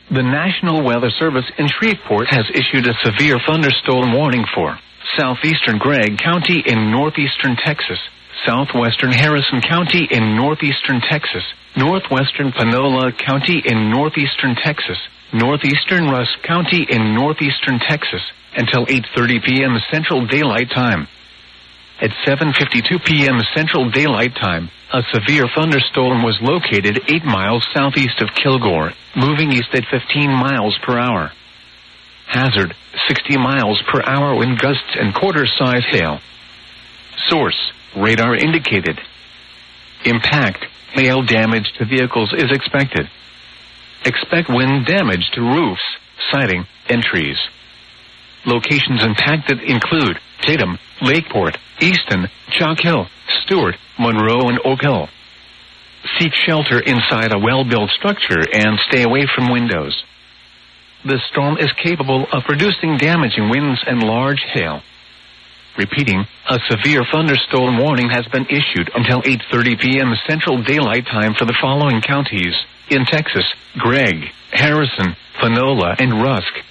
The National Weather Service in Shreveport has issued a severe thunderstorm warning for southeastern Gregg County in northeastern Texas, southwestern Harrison County in northeastern Texas, northwestern Panola County in northeastern Texas, northeastern Rusk County in northeastern Texas, until 8:30 p.m. Central Daylight Time. At 7:52 p.m. Central Daylight Time, a severe thunderstorm was located 8 miles southeast of Kilgore, moving east at 15 miles per hour. Hazard, 60 miles per hour wind gusts and quarter-size hail. Source, radar indicated. Impact, hail damage to vehicles is expected. Expect wind damage to roofs, siding, and trees. Locations impacted include Tatum, Lakeport, Easton, Chalk Hill, Stewart, Monroe, and Oak Hill. Seek shelter inside a well-built structure and stay away from windows. The storm is capable of producing damaging winds and large hail. Repeating, a severe thunderstorm warning has been issued until 8:30 p.m. Central Daylight Time for the following counties in Texas: Gregg, Harrison, Panola, and Rusk.